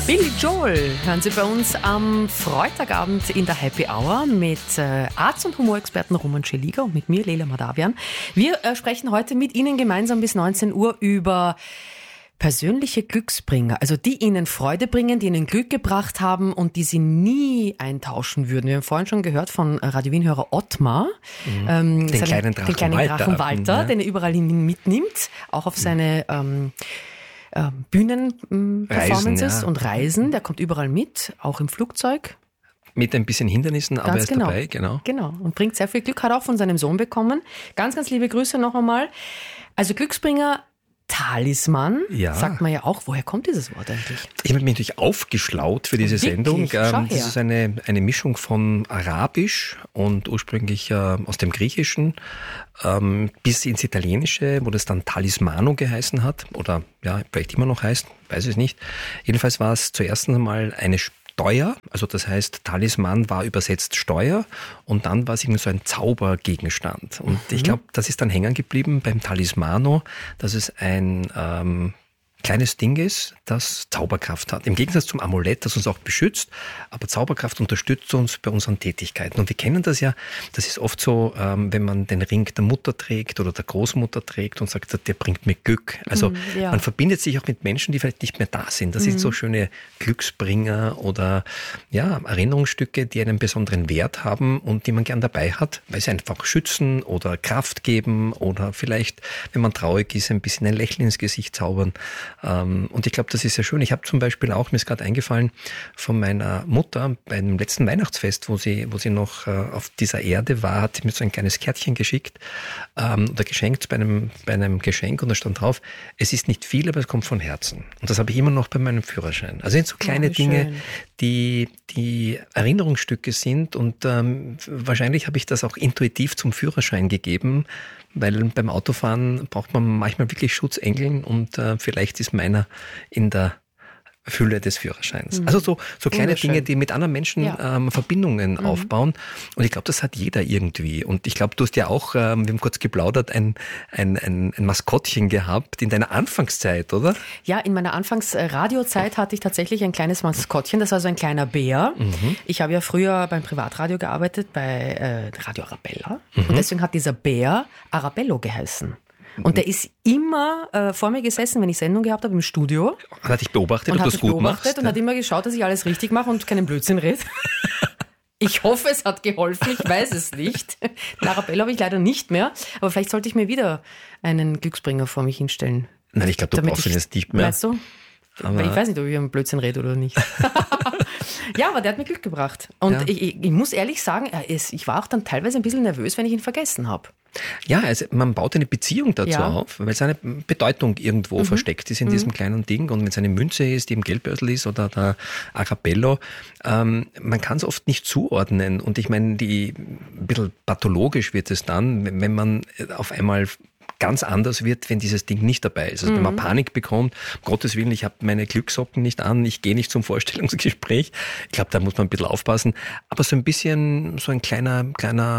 Billy Joel hören Sie bei uns am Freitagabend in der Happy Hour mit Arzt- und Humorexperten Roman Scheliger und mit mir, Leila Madavian. Wir sprechen heute mit Ihnen gemeinsam bis 19 Uhr über persönliche Glücksbringer, also die Ihnen Freude bringen, die Ihnen Glück gebracht haben und die Sie nie eintauschen würden. Wir haben vorhin schon gehört von Radio Wien-Hörer Ottmar, den kleinen Drachen Walter, den er überall hin mitnimmt, auch auf seine Bühnenperformances und Reisen. Der kommt überall mit, auch im Flugzeug. Mit ein bisschen Hindernissen, aber er ist dabei, genau. Genau, und bringt sehr viel Glück, hat auch von seinem Sohn bekommen. Ganz, ganz liebe Grüße noch einmal. Also Glücksbringer, Talisman, sagt man ja auch. Woher kommt dieses Wort eigentlich? Ich habe mich natürlich aufgeschlaut für diese Sendung. Das ist eine Mischung von Arabisch und ursprünglich aus dem Griechischen bis ins Italienische, wo das dann Talismano geheißen hat oder ja, vielleicht immer noch heißt, weiß es nicht. Jedenfalls war es zuerst einmal eine Steuer, also das heißt, Talisman war übersetzt Steuer und dann war es irgendwie so ein Zaubergegenstand. Und ich glaube, das ist dann hängen geblieben beim Talismano, dass es ein kleines Ding ist, das Zauberkraft hat. Im Gegensatz zum Amulett, das uns auch beschützt, aber Zauberkraft unterstützt uns bei unseren Tätigkeiten. Und wir kennen das ja, das ist oft so, wenn man den Ring der Mutter trägt oder der Großmutter trägt und sagt, der bringt mir Glück. Also man verbindet sich auch mit Menschen, die vielleicht nicht mehr da sind. Das sind so schöne Glücksbringer oder Erinnerungsstücke, die einen besonderen Wert haben und die man gern dabei hat, weil sie einfach schützen oder Kraft geben oder vielleicht, wenn man traurig ist, ein bisschen ein Lächeln ins Gesicht zaubern. Und ich glaube, das ist sehr schön. Ich habe zum Beispiel auch, mir ist gerade eingefallen, von meiner Mutter beim letzten Weihnachtsfest, wo sie noch auf dieser Erde war, hat sie mir so ein kleines Kärtchen geschickt oder geschenkt bei einem Geschenk und da stand drauf, es ist nicht viel, aber es kommt von Herzen. Und das habe ich immer noch bei meinem Führerschein. Also sind so kleine Dinge, die Erinnerungsstücke sind und wahrscheinlich habe ich das auch intuitiv zum Führerschein gegeben, weil beim Autofahren braucht man manchmal wirklich Schutzengeln und vielleicht ist meiner in der Fülle des Führerscheins. Also so kleine Dinge, die mit anderen Menschen Verbindungen aufbauen. Und ich glaube, das hat jeder irgendwie. Und ich glaube, du hast ja auch, wir haben kurz geplaudert, ein Maskottchen gehabt in deiner Anfangszeit, oder? Ja, in meiner Anfangs-Radiozeit hatte ich tatsächlich ein kleines Maskottchen. Das war so ein kleiner Bär. Ich habe ja früher beim Privatradio gearbeitet, bei Radio Arabella. Und deswegen hat dieser Bär Arabello geheißen. Und der ist immer vor mir gesessen, wenn ich Sendung gehabt habe im Studio. Und hat dich beobachtet, ob du es gut machst. Und hat immer geschaut, dass ich alles richtig mache und keinen Blödsinn rede. Ich hoffe, es hat geholfen, ich weiß es nicht. Den Arabella habe ich leider nicht mehr, aber vielleicht sollte ich mir wieder einen Glücksbringer vor mich hinstellen. Nein, ich glaube, du brauchst ihn jetzt nicht mehr. Meinst du? Aber ich weiß nicht, ob ich einen Blödsinn rede oder nicht. Ja, aber der hat mir Glück gebracht. Und ich muss ehrlich sagen, ich war auch dann teilweise ein bisschen nervös, wenn ich ihn vergessen habe. Ja, also man baut eine Beziehung dazu auf, weil seine Bedeutung irgendwo versteckt ist in diesem kleinen Ding. Und wenn es eine Münze ist, die im Geldbörsel ist oder der Arabello, man kann es oft nicht zuordnen. Und ich meine, ein bisschen pathologisch wird es dann, wenn man auf einmal ganz anders wird, wenn dieses Ding nicht dabei ist. Also wenn man Panik bekommt, um Gottes Willen, ich habe meine Glückssocken nicht an, ich gehe nicht zum Vorstellungsgespräch. Ich glaube, da muss man ein bisschen aufpassen. Aber so ein bisschen, so ein kleiner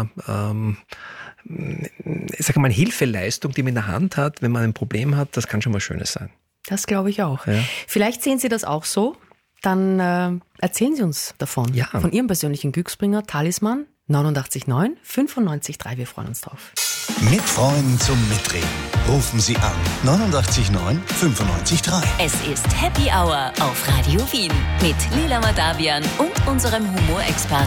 ich sage mal, Hilfeleistung, die man in der Hand hat, wenn man ein Problem hat, das kann schon mal Schönes sein. Das glaube ich auch. Ja. Vielleicht sehen Sie das auch so. Dann erzählen Sie uns davon. Ja. Von Ihrem persönlichen Glücksbringer, Talisman, 89.9, 95.3. Wir freuen uns drauf. Mitfreuen zum Mitreden. Rufen Sie an 89.9 95.3. Es ist Happy Hour auf Radio Wien mit Leila Madavian und unserem Humorexperten